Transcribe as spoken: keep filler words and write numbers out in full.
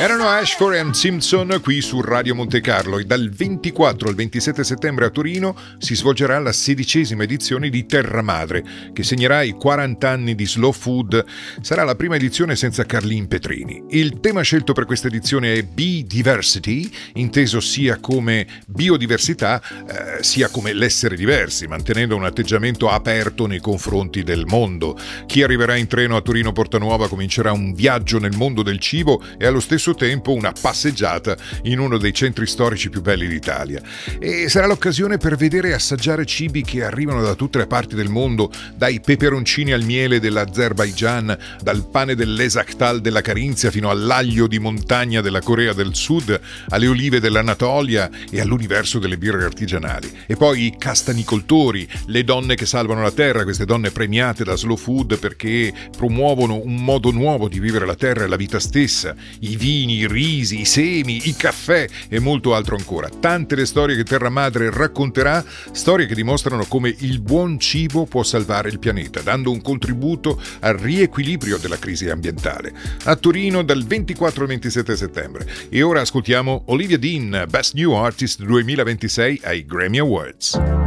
Erano Ashford and Simpson qui su Radio Monte Carlo e dal ventiquattro al ventisette settembre a Torino si svolgerà la sedicesima edizione di Terra Madre, che segnerà i quaranta anni di Slow Food. Sarà la prima edizione senza Carlin Petrini. Il tema scelto per questa edizione è Bee Diversity, inteso sia come biodiversità eh, sia come l'essere diversi, mantenendo un atteggiamento aperto nei confronti del mondo. Chi arriverà in treno a Torino Portanuova comincerà un viaggio nel mondo del cibo e allo stesso tempo una passeggiata in uno dei centri storici più belli d'Italia. E sarà l'occasione per vedere e assaggiare cibi che arrivano da tutte le parti del mondo, dai peperoncini al miele dell'Azerbaigian, dal pane dell'Esaktal della Carinzia fino all'aglio di montagna della Corea del Sud, alle olive dell'Anatolia e all'universo delle birre artigianali. E poi i castanicoltori, le donne che salvano la terra, queste donne premiate da Slow Food perché promuovono un modo nuovo di vivere la terra e la vita stessa, i vini, i risi, i semi, i caffè e molto altro ancora. Tante le storie che Terra Madre racconterà, storie che dimostrano come il buon cibo può salvare il pianeta, dando un contributo al riequilibrio della crisi ambientale. A Torino dal ventiquattro al ventisette settembre. E ora ascoltiamo Olivia Dean, Best New Artist duemilaventisei ai Grammy Awards.